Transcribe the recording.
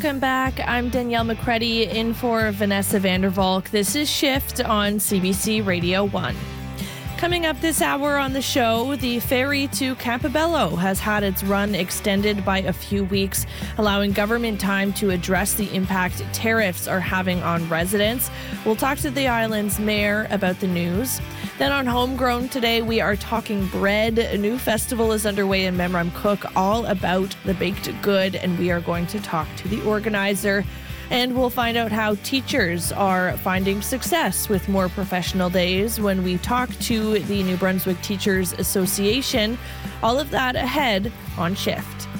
Welcome back. I'm Danielle McCready in for Vanessa Vandervalk. This is Shift on CBC Radio 1. Coming up this hour on the show, the ferry to Campobello has had its run extended by a few weeks, allowing government time to address the impact tariffs are having on residents. We'll talk to the island's mayor about the news. Then on Homegrown today, we are talking bread. A new festival is underway in Memramcook, all about the baked good, and we are going to talk to the organizer. And we'll find out how teachers are finding success with more professional days when we talk to the New Brunswick Teachers Association. All of that ahead on Shift.